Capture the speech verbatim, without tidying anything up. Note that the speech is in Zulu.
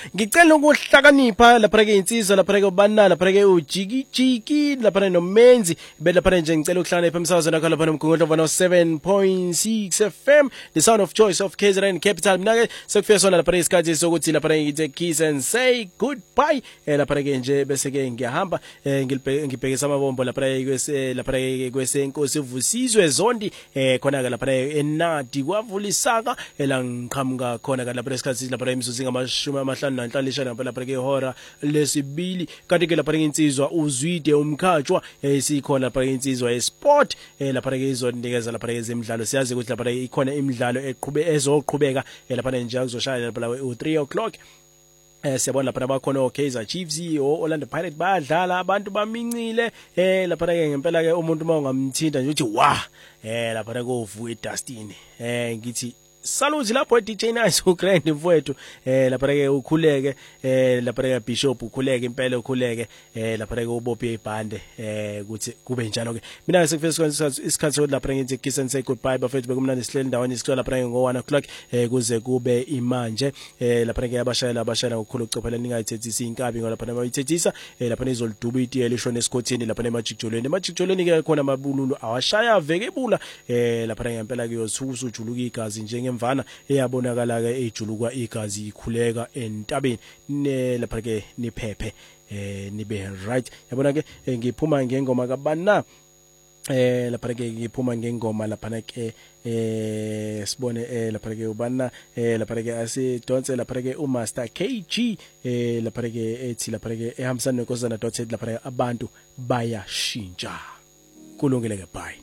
Ngicela ukuhlakanipha lapha ke insizwa lapha ke ubana lapha ke ujiki jiki lapha nomenzi belapha nje ngicela ukuhlakanipha emsakazweni akho lapha nomgungundlo no seven point six F M the sound of choice of K Z N capital. Mina ke sekufika sona lapha isikhathi sokuthi lapha ngithe kiss and say goodbye lapha ke nje bese ke ngiyahamba ngibhekisa amabombo lapha kwese lapha kwese inkosi ivusizwe zondi khona ke lapha enadi kwavulisaka ela ngiqhamuka khona ke lapha isikhathi lapha imizuzu ngamashumi amahlanu nanhlanu lishana lapha ke ihora lesibili kanti ke lapha insizwa uzwide umkhatshwa esikhona lapha insizwa esport lapha ke izondikeza lapha ezemidlalo siyazi ukuthi lapha ikhona imidlalo eqhube ezoqhubeka lapha nje akuzoshaya lapha u three o'clock. Eh siyabona lapha abakhona oKaizer Chiefs o Orlando Pirates bayadlala abantu bamincile eh lapha ke ngempela ke umuntu mawungamthinta nje uthi wa eh lapha ke uvuke Dustin eh ngithi saluti lapho D J Nice uGrand mfowethu eh lapha ke ukhuleke eh lapha ke Bishop ukhuleke impela ukhuleke eh lapha ke ubophe ibhande eh ukuthi kube njalo ke mina sekufika isikhathi sokuthi lapha ngithi kiss and say goodbye bafethu bekumnandi sihleli ndaweni isikhathi lapha ngo one o'clock eh kuze kube imanje eh lapha ke abashayela abashayela ngokukhulu ukucophela ningayithethisa inkabi ngolapha nabayithethisa eh lapha nizoliduba itiye lishone esikhothini lapha emajikjolweni emajikjolweni ke khona amabululu awashaya vekebula eh lapha ngempela ke yothukusa ujuluka igazi nje mvana eyabonakala ke ejulukwa igazi ikhuleka entabeni ne lapha ke niphephe eh nibe right yabona ke ngiphuma ngengoma kabana eh lapha ke ngiphuma ngengoma lapha ke eh sibone eh lapha ke ubana eh lapha ke asidonse lapha ke uMaster K G eh lapha ke ethi lapha ke ehambisana nenkosana dot lapha abantu bayashintsha kulungile ke bye.